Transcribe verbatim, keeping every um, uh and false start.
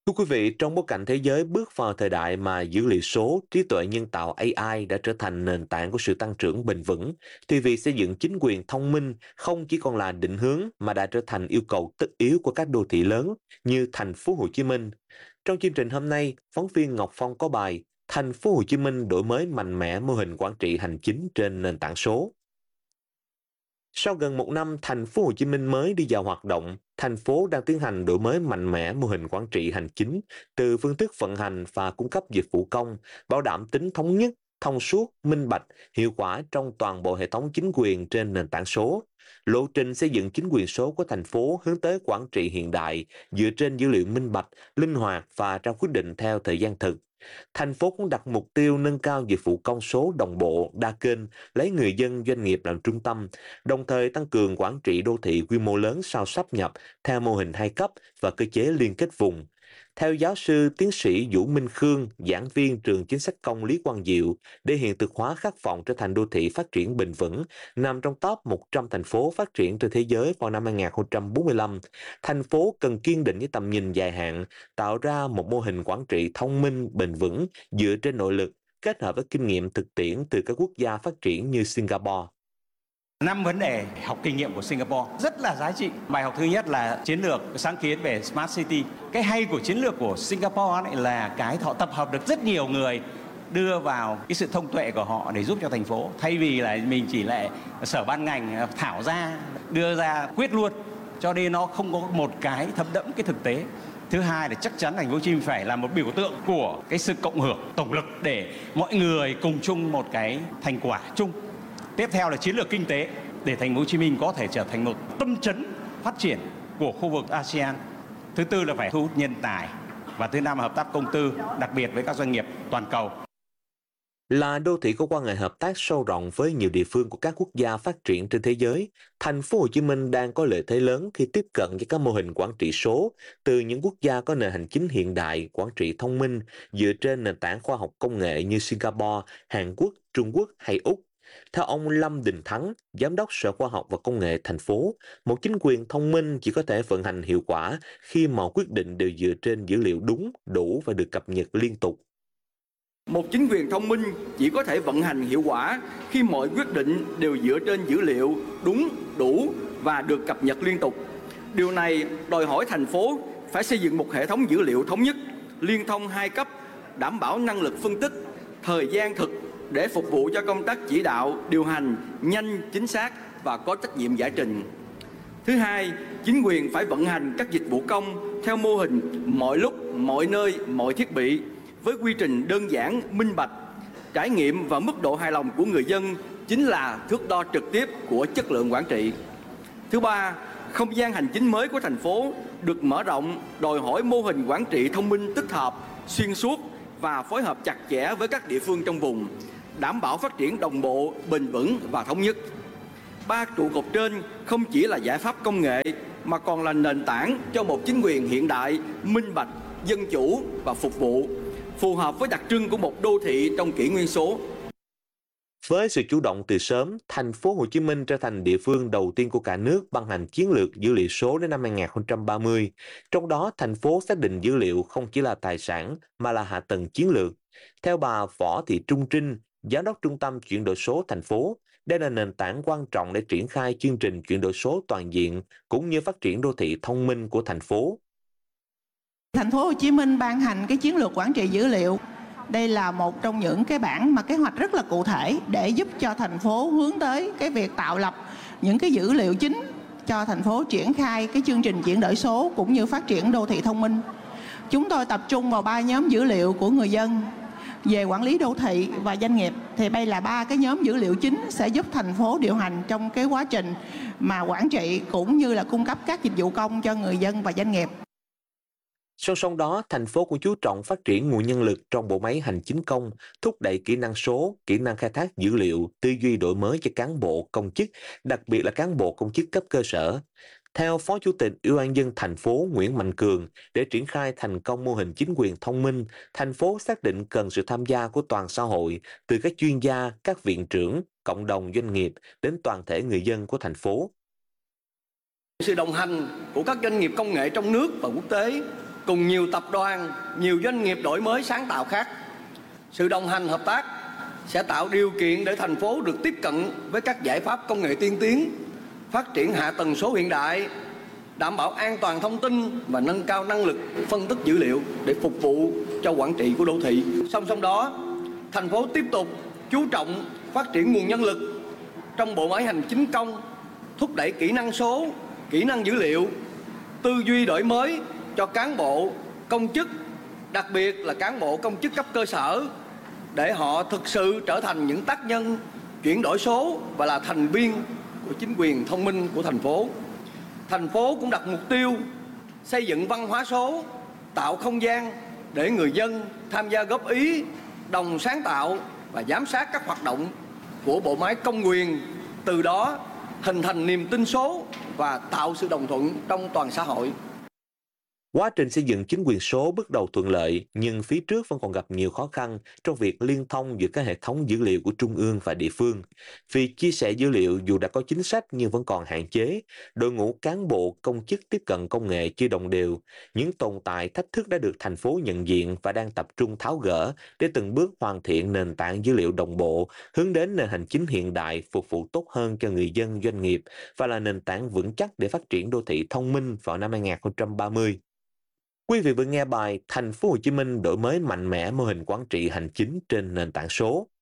Thưa quý vị, trong bối cảnh thế giới bước vào thời đại mà dữ liệu số, trí tuệ nhân tạo A I đã trở thành nền tảng của sự tăng trưởng bền vững, thì việc xây dựng chính quyền thông minh không chỉ còn là định hướng mà đã trở thành yêu cầu tất yếu của các đô thị lớn như thành phố Hồ Chí Minh. Trong chương trình hôm nay, phóng viên Ngọc Phong có bài Thành phố Hồ Chí Minh đổi mới mạnh mẽ mô hình quản trị hành chính trên nền tảng số. Sau gần một năm thành phố Hồ Chí Minh mới đi vào hoạt động, thành phố đang tiến hành đổi mới mạnh mẽ mô hình quản trị hành chính từ phương thức vận hành và cung cấp dịch vụ công, bảo đảm tính thống nhất, thông suốt, minh bạch, hiệu quả trong toàn bộ hệ thống chính quyền trên nền tảng số. Lộ trình xây dựng chính quyền số của thành phố hướng tới quản trị hiện đại dựa trên dữ liệu minh bạch, linh hoạt và ra quyết định theo thời gian thực. Thành phố cũng đặt mục tiêu nâng cao dịch vụ công số đồng bộ, đa kênh, lấy người dân doanh nghiệp làm trung tâm, đồng thời tăng cường quản trị đô thị quy mô lớn sau sáp nhập theo mô hình hai cấp và cơ chế liên kết vùng. Theo giáo sư tiến sĩ Vũ Minh Khương, giảng viên trường chính sách công Lý Quang Diệu, để hiện thực hóa khát vọng trở thành đô thị phát triển bền vững, nằm trong top một trăm thành phố phát triển trên thế giới vào năm hai nghìn không trăm bốn mươi lăm, thành phố cần kiên định với tầm nhìn dài hạn, tạo ra một mô hình quản trị thông minh, bền vững dựa trên nội lực, kết hợp với kinh nghiệm thực tiễn từ các quốc gia phát triển như Singapore. Năm vấn đề học kinh nghiệm của Singapore rất là giá trị. Bài học thứ nhất là chiến lược sáng kiến về Smart City. Cái hay của chiến lược của Singapore này là cái họ tập hợp được rất nhiều người đưa vào cái sự thông tuệ của họ để giúp cho thành phố. Thay vì là mình chỉ lại sở ban ngành thảo ra, đưa ra quyết luôn. Cho nên nó không có một cái thấm đẫm cái thực tế. Thứ hai là chắc chắn thành phố Hồ Chí Minh phải là một biểu tượng của cái sự cộng hưởng, tổng lực để mọi người cùng chung một cái thành quả chung. Tiếp theo là chiến lược kinh tế để thành phố Hồ Chí Minh có thể trở thành một tâm chấn phát triển của khu vực a sê an. Thứ tư là phải thu hút nhân tài. Và thứ năm là hợp tác công tư, đặc biệt với các doanh nghiệp toàn cầu. Là đô thị có quan hệ hợp tác sâu rộng với nhiều địa phương của các quốc gia phát triển trên thế giới, thành phố Hồ Chí Minh đang có lợi thế lớn khi tiếp cận với các mô hình quản trị số từ những quốc gia có nền hành chính hiện đại, quản trị thông minh dựa trên nền tảng khoa học công nghệ như Singapore, Hàn Quốc, Trung Quốc hay Úc. Theo ông Lâm Đình Thắng, Giám đốc Sở Khoa học và Công nghệ thành phố, một chính quyền thông minh chỉ có thể vận hành hiệu quả khi mọi quyết định đều dựa trên dữ liệu đúng, đủ và được cập nhật liên tục. Một chính quyền thông minh chỉ có thể vận hành hiệu quả khi mọi quyết định đều dựa trên dữ liệu đúng, đủ và được cập nhật liên tục. Điều này đòi hỏi thành phố phải xây dựng một hệ thống dữ liệu thống nhất, liên thông hai cấp, đảm bảo năng lực phân tích, thời gian thực để phục vụ cho công tác chỉ đạo, điều hành nhanh, chính xác và có trách nhiệm giải trình. Thứ hai, chính quyền phải vận hành các dịch vụ công theo mô hình mọi lúc, mọi nơi, mọi thiết bị với quy trình đơn giản, minh bạch. Trải nghiệm và mức độ hài lòng của người dân chính là thước đo trực tiếp của chất lượng quản trị. Thứ ba, không gian hành chính mới của thành phố được mở rộng, đòi hỏi mô hình quản trị thông minh tích hợp, xuyên suốt và phối hợp chặt chẽ với các địa phương trong vùng, đảm bảo phát triển đồng bộ, bền vững và thống nhất. Ba trụ cột trên không chỉ là giải pháp công nghệ mà còn là nền tảng cho một chính quyền hiện đại, minh bạch, dân chủ và phục vụ, phù hợp với đặc trưng của một đô thị trong kỷ nguyên số. Với sự chủ động từ sớm, thành phố Hồ Chí Minh trở thành địa phương đầu tiên của cả nước ban hành chiến lược dữ liệu số đến năm hai nghìn không trăm ba mươi. Trong đó, thành phố xác định dữ liệu không chỉ là tài sản mà là hạ tầng chiến lược. Theo bà Võ Thị Trung Trinh, Giám đốc Trung tâm Chuyển đổi số thành phố, đây là nền tảng quan trọng để triển khai chương trình chuyển đổi số toàn diện cũng như phát triển đô thị thông minh của thành phố. Thành phố Hồ Chí Minh ban hành cái chiến lược quản trị dữ liệu. Đây là một trong những cái bản mà kế hoạch rất là cụ thể để giúp cho thành phố hướng tới cái việc tạo lập những cái dữ liệu chính cho thành phố triển khai cái chương trình chuyển đổi số cũng như phát triển đô thị thông minh. Chúng tôi tập trung vào ba nhóm dữ liệu của người dân về quản lý đô thị và doanh nghiệp. Thì đây là ba cái nhóm dữ liệu chính sẽ giúp thành phố điều hành trong cái quá trình mà quản trị cũng như là cung cấp các dịch vụ công cho người dân và doanh nghiệp. Song song đó, thành phố cũng chú trọng phát triển nguồn nhân lực trong bộ máy hành chính công, thúc đẩy kỹ năng số, kỹ năng khai thác dữ liệu, tư duy đổi mới cho cán bộ, công chức, đặc biệt là cán bộ công chức cấp cơ sở. Theo Phó Chủ tịch Ủy ban nhân dân thành phố Nguyễn Mạnh Cường, để triển khai thành công mô hình chính quyền thông minh, thành phố xác định cần sự tham gia của toàn xã hội, từ các chuyên gia, các viện trưởng, cộng đồng doanh nghiệp đến toàn thể người dân của thành phố. Sự đồng hành của các doanh nghiệp công nghệ trong nước và quốc tế cùng nhiều tập đoàn, nhiều doanh nghiệp đổi mới sáng tạo khác. Sự đồng hành hợp tác sẽ tạo điều kiện để thành phố được tiếp cận với các giải pháp công nghệ tiên tiến, phát triển hạ tầng số hiện đại, đảm bảo an toàn thông tin và nâng cao năng lực phân tích dữ liệu để phục vụ cho quản trị của đô thị. Song song đó, thành phố tiếp tục chú trọng phát triển nguồn nhân lực trong bộ máy hành chính công, thúc đẩy kỹ năng số, kỹ năng dữ liệu, tư duy đổi mới cho cán bộ, công chức, đặc biệt là cán bộ công chức cấp cơ sở, để họ thực sự trở thành những tác nhân chuyển đổi số và là thành viên của chính quyền thông minh của thành phố. Thành phố cũng đặt mục tiêu xây dựng văn hóa số, tạo không gian để người dân tham gia góp ý, đồng sáng tạo và giám sát các hoạt động của bộ máy công quyền, từ đó hình thành niềm tin số và tạo sự đồng thuận trong toàn xã hội. Quá trình xây dựng chính quyền số bước đầu thuận lợi, nhưng phía trước vẫn còn gặp nhiều khó khăn trong việc liên thông giữa các hệ thống dữ liệu của trung ương và địa phương. Việc chia sẻ dữ liệu dù đã có chính sách nhưng vẫn còn hạn chế, đội ngũ cán bộ, công chức tiếp cận công nghệ chưa đồng đều. Những tồn tại, thách thức đã được thành phố nhận diện và đang tập trung tháo gỡ để từng bước hoàn thiện nền tảng dữ liệu đồng bộ, hướng đến nền hành chính hiện đại, phục vụ tốt hơn cho người dân, doanh nghiệp và là nền tảng vững chắc để phát triển đô thị thông minh vào năm hai nghìn không trăm ba mươi. Quý vị vừa nghe bài Thành phố Hồ Chí Minh đổi mới mạnh mẽ mô hình quản trị hành chính trên nền tảng số.